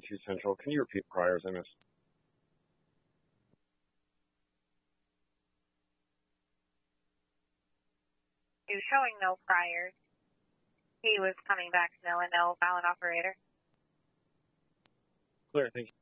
2 Central. Can you repeat priors? I missed. He was showing no priors. He was coming back no and no valid operator. Clear, thank you.